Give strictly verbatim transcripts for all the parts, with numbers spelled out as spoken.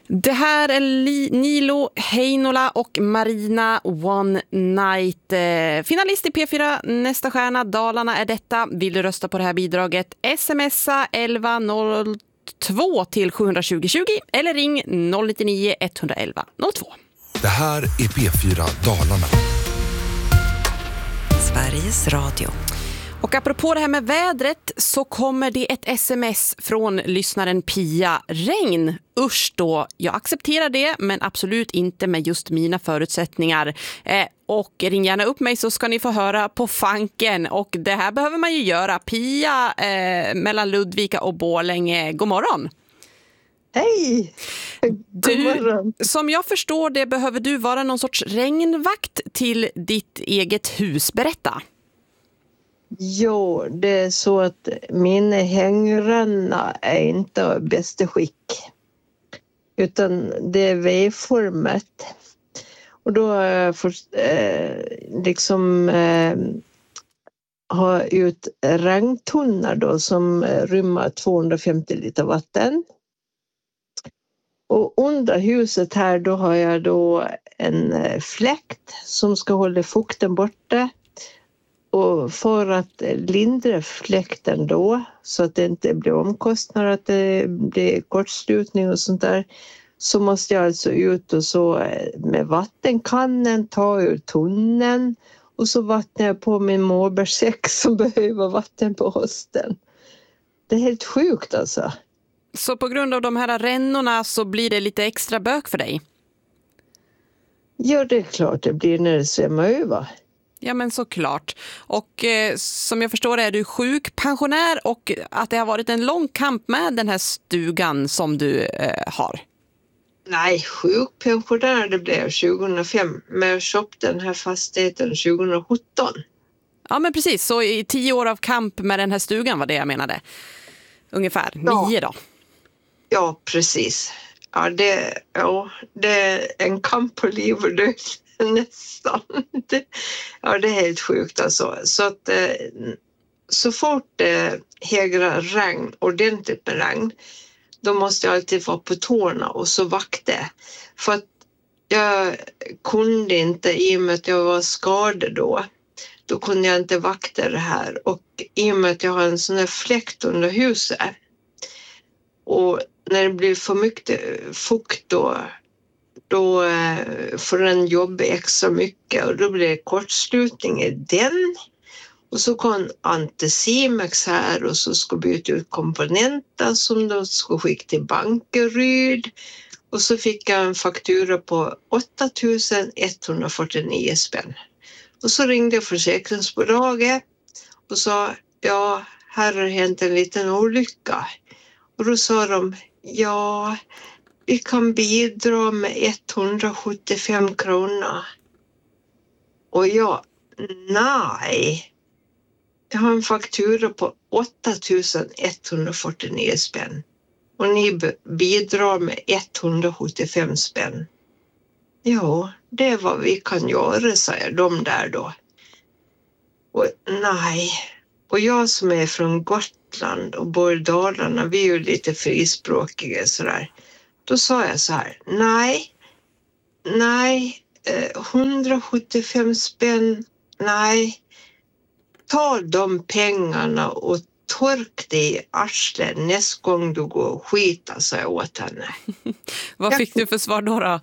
Det här är Li- Nilo, Heinola och Marina One Night. Eh, finalist i P fyra, nästa stjärna, Dalarna är detta. Vill du rösta på det här bidraget? Smsa elva noll två till sju två noll tjugo eller ring noll nio nio ett ett ett noll två. Det här är P fyra Dalarna. Sveriges Radio. Och apropå det här med vädret så kommer det ett sms från lyssnaren Pia. Regn, usch då. Jag accepterar det, men absolut inte med just mina förutsättningar. Eh, och ring gärna upp mig så ska ni få höra på fanken. Och det här behöver man ju göra. Pia eh, mellan Ludvika och Borlänge. God morgon. Hej! Du, som jag förstår det behöver du vara någon sorts regnvakt till ditt eget hus. Berätta. Jo, det är så att mina hängränna är inte av bästa skick. Utan det är V-format. Och då har jag fått eh, liksom eh, ha ut regntunnar då som rymmer tvåhundrafemtio liter vatten. Och under huset här då har jag då en fläkt som ska hålla fukten borta. Och för att lindra fläkten då så att det inte blir omkostnader, att det blir kortslutning och sånt där, så måste jag alltså ut och så med vattenkannen ta ur tunneln och så vattnar jag på min morbärsäck som behöver vatten på hösten. Det är helt sjukt alltså. Så på grund av de här rännorna så blir det lite extra bök för dig? Ja, det är klart det blir när det svämmar över. Ja, men såklart. Och eh, som jag förstår är du sjukpensionär och att det har varit en lång kamp med den här stugan som du eh, har. Nej, sjukpensionär det blev tjugohundrafem, men jag köpte den här fastigheten tjugohundrasjutton. Ja, men precis. Så i tio år av kamp med den här stugan var det jag menade. Ungefär ja. nio då. Ja, precis. Ja, det, ja, det är en kamp på liv och död. Nästan. Det, ja, det är helt sjukt alltså. Så att eh, så fort det eh, hägrar regn, ordentligt med regn, då måste jag alltid vara på tårna och så vakta. För att jag kunde inte, i och med att jag var skadad då, då kunde jag inte vakta det här. Och i och med att jag har en sån här fläkt under huset, och när det blir för mycket fukt då, då får den jobba extra mycket och då blir det kortslutning i den. Och så kom Anticimex här och så ska byta ut komponenter som då ska skicka till Bankeryd. Och så fick jag en faktura på åtta tusen etthundrafyrtionio spänn. Och så ringde försäkringsbolaget och sa, ja, här har hänt en liten olycka. Och då sa de, ja, vi kan bidra med etthundrasjuttiofem kronor. Och jag, nej. Jag har en faktura på åtta tusen etthundrafyrtionio spänn. Och ni bidrar med etthundrasjuttiofem spänn. Ja, det är vad vi kan göra, säger de där då. Och nej. Och jag som är från Gotland och bor i Dalarna, vi är ju lite frispråkiga sådär. Då sa jag så här, nej, nej, eh, hundrasjuttiofem spänn, nej. Ta de pengarna och tork dig i arslet nästa gång du går och skita, sa jag åt henne. Vad fick jag... du för svar då då?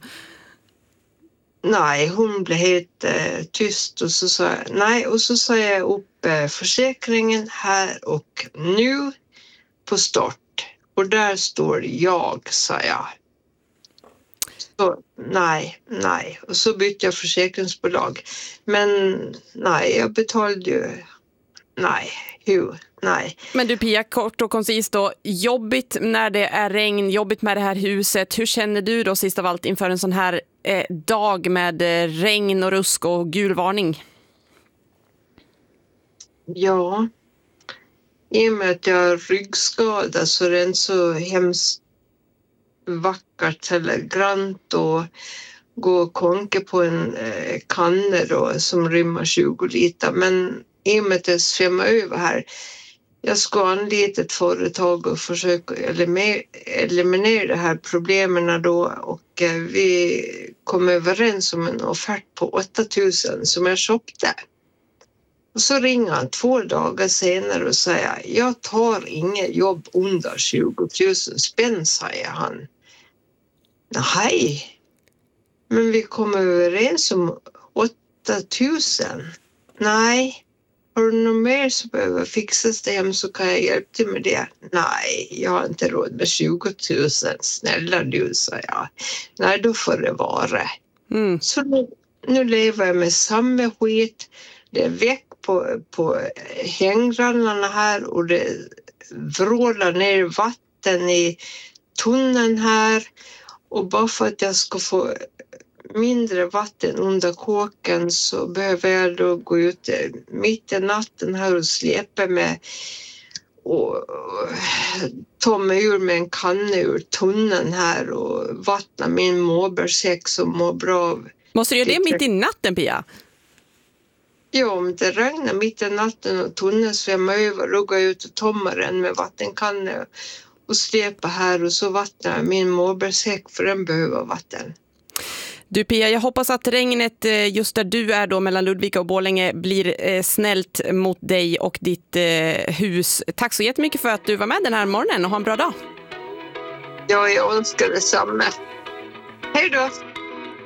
Nej, hon blev helt eh, tyst och så sa jag, nej, och så sa jag upp eh, försäkringen här och nu på start. Och där står jag, sa jag. Så, nej, nej. Och så bytte jag försäkringsbolag. Men nej, jag betalade ju, nej, hur, nej. Men du Pia, kort och koncis då, jobbigt när det är regn, jobbigt med det här huset. Hur känner du då sist av allt inför en sån här eh, dag med eh, regn och rusk och gul varning? Ja, i och med att jag har ryggskada så är det inte så hemskt vackert eller grant och gå och konka på en eh, kanna då, som rymmer tjugo liter. Men i och med att det svämmar över här, jag ska anlita ett företag och försöka eliminera de här problemen då, och vi kom överens om en offert på åtta tusen som jag köpte. Och så ringer han två dagar senare och säger, jag tar inget jobb under tjugo tusen spänn, säger han. Nej, men vi kom överens om åtta tusen. Nej. Har du något mer som behöver fixas det hem så kan jag hjälpa dig med det. Nej, jag har inte råd med tjugo tusen. Snälla du, sa jag. Nej, då får det vara. Mm. Så nu, nu lever jag med samma skit. Det är väck på, på hängrannarna här och det vrålar ner vatten i tunneln här. Och bara för att jag ska få mindre vatten under kåken så behöver jag då gå ut mitt i natten här och släpa med och ta mig ur med en kanna ur tunneln här och vattna min måbärsäck som mår bra av. Måste du göra det mitt i natten, Pia? Ja, om det regnar mitt i natten och tunneln svämmar över, då går jag ut och tommar den med vattenkanna och släpa här och så vattnar min måbärsäck för den behöver vatten. Du Pia, jag hoppas att regnet just där du är då mellan Ludvika och Borlänge blir snällt mot dig och ditt hus. Tack så jättemycket för att du var med den här morgonen och ha en bra dag. Ja, jag önskar detsamma. Hej då!